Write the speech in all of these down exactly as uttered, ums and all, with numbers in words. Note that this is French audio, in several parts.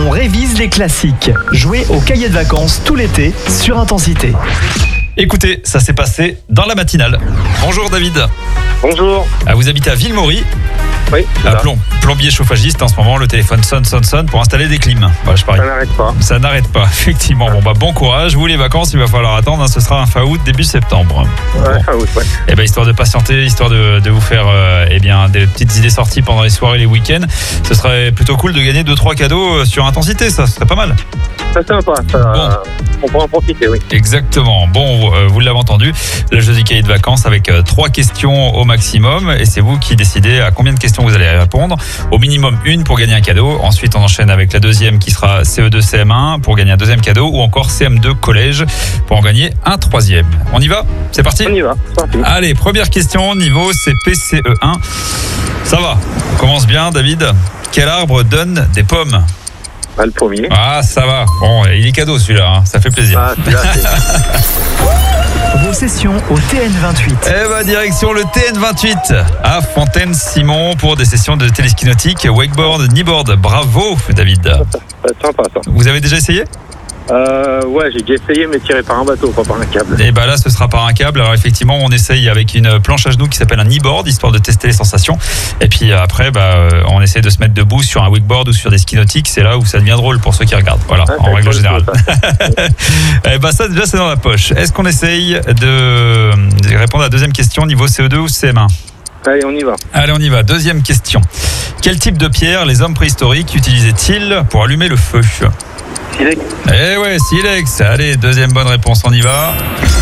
on révise les classiques. Jouez au cahier de vacances tout l'été sur Intensité. Écoutez, ça s'est passé dans la matinale. Bonjour David. Bonjour. Ah, vous habitez à Villemory. Oui, c'est Ah, ça. plom- plombier chauffagiste, en ce moment, le téléphone sonne, sonne, sonne pour installer des clims. Voilà, je parie. Ça n'arrête pas. Ça n'arrête pas, effectivement. Bon, bah, bon courage. Vous, les vacances, il va falloir attendre. hein. Ce sera un fin août, début septembre. Ouais, Bon. ah oui, ouais. Eh ben, histoire de patienter, histoire de, de vous faire euh, eh bien, des petites idées sorties pendant les soirées, les week-ends. Ce serait plutôt cool de gagner deux trois cadeaux euh, sur Intensité. Ça, ce serait pas mal. C'est sympa. Ça, Bon. On pourra en profiter, oui. Exactement. Bon, euh, vous l'avez entendu, le jeu du cahier de vacances avec euh, trois questions au maximum. Et c'est vous qui décidez à combien de questions vous allez répondre. Au minimum une pour gagner un cadeau. Ensuite, on enchaîne avec la deuxième qui sera C E deux C M un pour gagner un deuxième cadeau. Ou encore C M deux collège pour en gagner un troisième. On y va ? C'est parti ? On y va. C'est parti. Allez, première question, niveau C P C E un. Ça va, on commence bien, David. Quel arbre donne des pommes ? Ah, le pommier. Ah, ça va. Bon, il est cadeau celui-là, hein. Ça fait plaisir. Ah, celui-là, c'est... Vos sessions au T N vingt-huit. Eh ben, direction le T N vingt-huit à Fontaine-Simon pour des sessions de téléski nautique, wakeboard, kneeboard. Bravo, David. ça va être sympa, ça. Vous avez déjà essayé ? Euh, ouais, j'ai déjà essayé, mais tiré par un bateau, pas par un câble. Et ben là, ce sera par un câble. Alors effectivement, on essaye avec une planche à genoux qui s'appelle un kneeboard, histoire de tester les sensations. Et puis après, bah, on essaie de se mettre debout sur un wakeboard ou sur des skis nautiques. C'est là où ça devient drôle pour ceux qui regardent. Voilà, Ah, en c'est règle cool, générale. ça. Et ben ça, déjà, c'est dans la poche. Est-ce qu'on essaye de de répondre à la deuxième question niveau C E deux ou C M un ? Allez, on y va. Allez, on y va. Deuxième question. Quel type de pierre les hommes préhistoriques utilisaient-ils pour allumer le feu ? Silex. Eh ouais, silex. Allez, deuxième bonne réponse, on y va.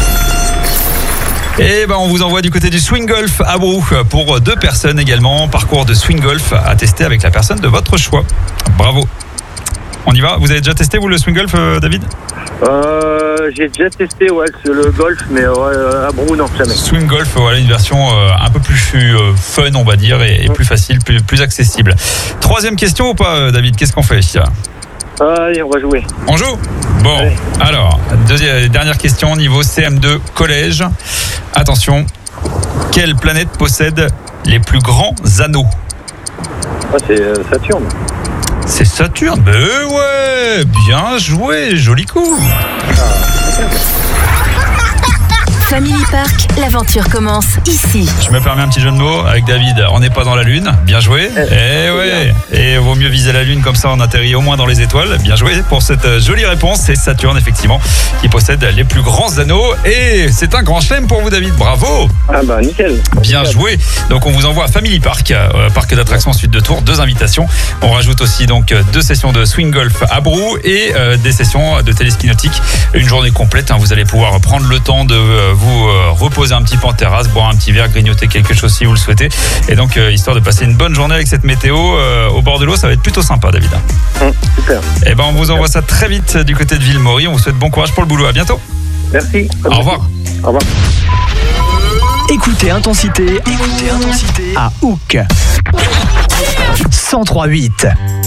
Et ben on vous envoie du côté du swing golf à Brou pour deux personnes également. Parcours de swing golf à tester avec la personne de votre choix. Bravo. On y va. Vous avez déjà testé vous le swing golf, euh, David ? Euh, j'ai déjà testé, ouais, le golf, mais ouais, à Brou, non, jamais. Swing golf, voilà une version euh, un peu plus euh, fun, on va dire, et, et plus facile, plus, plus accessible. Troisième question ou pas, euh, David ? Qu'est-ce qu'on fait ? Allez, on va jouer. On joue ? Bon, Allez. alors, deuxième, dernière question, niveau C M deux collège. Attention, quelle planète possède les plus grands anneaux ? Ah, c'est euh, Saturne. C'est Saturne. Ben ouais, bien joué, joli coup. Family Park, l'aventure commence ici. Je me permets un petit jeu de mots avec David. On n'est pas dans la Lune, bien joué. Eh ouais, et vaut mieux viser la Lune comme ça on atterrit au moins dans les étoiles. Bien joué pour cette jolie réponse. C'est Saturne effectivement qui possède les plus grands anneaux et c'est un grand chelem pour vous David. Bravo. Ah bah, nickel. Bien joué. Donc on vous envoie à Family Park, euh, parc d'attractions suite de Tours, deux invitations. On rajoute aussi donc deux sessions de swing golf à Brou et euh, des sessions de téléski nautique. Une journée complète. Hein, vous allez pouvoir prendre le temps de euh, vous euh, reposer un petit peu en terrasse, boire un petit verre, grignoter quelque chose si vous le souhaitez. Et donc euh, histoire de passer une bonne journée avec cette météo euh, au bord de l'eau, ça va être plutôt sympa, David. Hum, super. Et ben on vous envoie ça très vite du côté de Villemory. On vous souhaite bon courage pour le boulot. À bientôt. Merci. Au revoir. Au revoir. Écoutez Intensité, écoutez Intensité à Hook. cent trois virgule huit.